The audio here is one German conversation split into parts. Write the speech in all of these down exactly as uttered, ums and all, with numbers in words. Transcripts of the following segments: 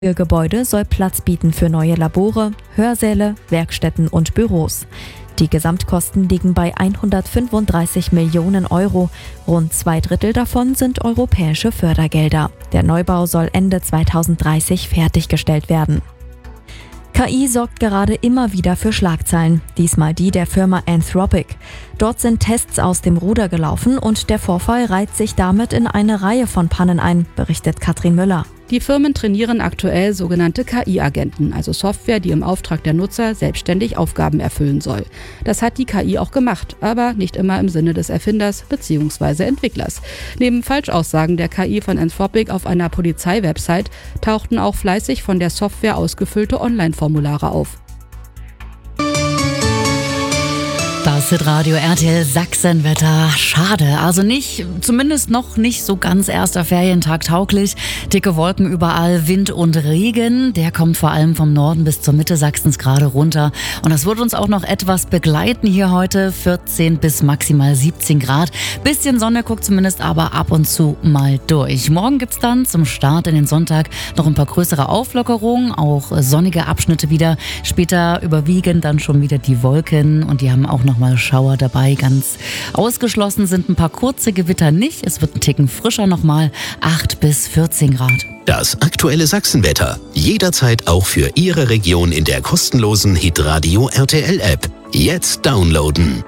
Ihr Gebäude soll Platz bieten für neue Labore, Hörsäle, Werkstätten und Büros. Die Gesamtkosten liegen bei hundertfünfunddreißig Millionen Euro. Rund zwei Drittel davon sind europäische Fördergelder. Der Neubau soll Ende zweitausenddreißig fertiggestellt werden. K I sorgt gerade immer wieder für Schlagzeilen, diesmal die der Firma Anthropic. Dort sind Tests aus dem Ruder gelaufen und der Vorfall reiht sich damit in eine Reihe von Pannen ein, berichtet Katrin Müller. Die Firmen trainieren aktuell sogenannte K I-Agenten, also Software, die im Auftrag der Nutzer selbstständig Aufgaben erfüllen soll. Das hat die K I auch gemacht, aber nicht immer im Sinne des Erfinders bzw. Entwicklers. Neben Falschaussagen der K I von Anthropic auf einer Polizeiwebsite tauchten auch fleißig von der Software ausgefüllte Online-Formulare auf. Das Hitradio R T L Sachsenwetter. Schade, also nicht, zumindest noch nicht so ganz erster Ferientag tauglich. Dicke Wolken überall, Wind und Regen. Der kommt vor allem vom Norden bis zur Mitte Sachsens gerade runter. Und das wird uns auch noch etwas begleiten hier heute. vierzehn bis maximal siebzehn Grad. Bisschen Sonne guckt zumindest aber ab und zu mal durch. Morgen gibt's dann zum Start in den Sonntag noch ein paar größere Auflockerungen. Auch sonnige Abschnitte wieder. Später überwiegen dann schon wieder die Wolken und die haben auch noch mal Schauer dabei. Ganz ausgeschlossen sind ein paar kurze Gewitter nicht. Es wird ein Ticken frischer nochmal, acht bis vierzehn Grad. Das aktuelle Sachsenwetter. Jederzeit auch für Ihre Region in der kostenlosen Hitradio R T L App. Jetzt downloaden.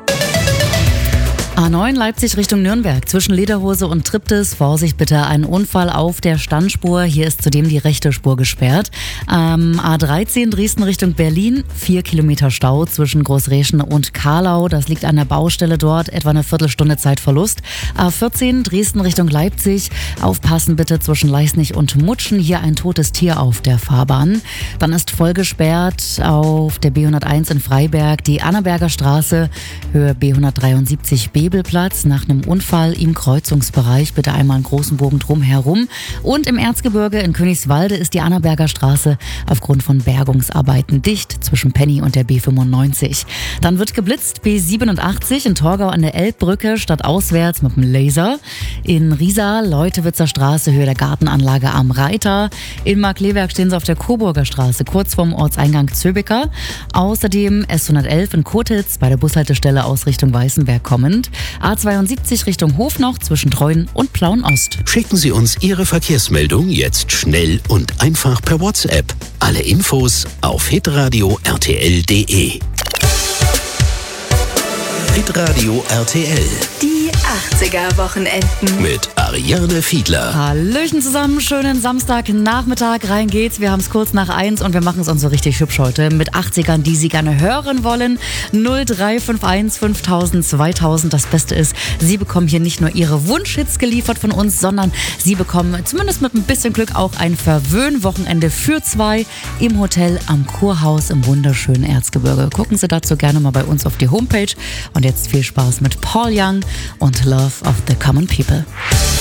A neun Leipzig Richtung Nürnberg. Zwischen Lederhose und Triptis. Vorsicht bitte, ein Unfall auf der Standspur. Hier ist zudem die rechte Spur gesperrt. Ähm, A dreizehn Dresden Richtung Berlin. Vier Kilometer Stau zwischen Großreschen und Karlau. Das liegt an der Baustelle dort. Etwa eine Viertelstunde Zeitverlust. A vierzehn Dresden Richtung Leipzig. Aufpassen bitte zwischen Leisnig und Mutschen. Hier ein totes Tier auf der Fahrbahn. Dann ist voll gesperrt auf der B hunderteins in Freiberg. Die Annaberger Straße, Höhe B hundertdreiundsiebzig B. Bebelplatz nach einem Unfall im Kreuzungsbereich. Bitte einmal einen großen Bogen drumherum. Und im Erzgebirge in Königswalde ist die Annaberger Straße aufgrund von Bergungsarbeiten dicht zwischen Penny und der B fünfundneunzig. Dann wird geblitzt B siebenundachtzig in Torgau an der Elbbrücke stadtauswärts mit dem Laser. In Riesa, Leutewitzer Straße, Höhe der Gartenanlage am Reiter. In Markleberg stehen sie auf der Coburger Straße, kurz vorm Ortseingang Zöbecker. Außerdem S hundertelf in Kotitz bei der Bushaltestelle aus Richtung Weißenberg kommend. A zweiundsiebzig Richtung Hofnauch zwischen Treuen und Plauen-Ost. Schicken Sie uns Ihre Verkehrsmeldung jetzt schnell und einfach per WhatsApp. Alle Infos auf hitradio R T L punkt de. Hitradio R T L. Die achtziger-Wochenenden. Mit Ariane Fiedler. Hallöchen zusammen, schönen Samstagnachmittag, rein geht's. Wir haben es kurz nach eins und wir machen es uns so richtig hübsch heute mit achtzigern, die Sie gerne hören wollen. null drei fünf eins fünftausend zweitausend. Das Beste ist, Sie bekommen hier nicht nur Ihre Wunschhits geliefert von uns, sondern Sie bekommen zumindest mit ein bisschen Glück auch ein Verwöhnwochenende für zwei im Hotel am Kurhaus im wunderschönen Erzgebirge. Gucken Sie dazu gerne mal bei uns auf die Homepage. Und jetzt viel Spaß mit Paul Young und Love of the Common People.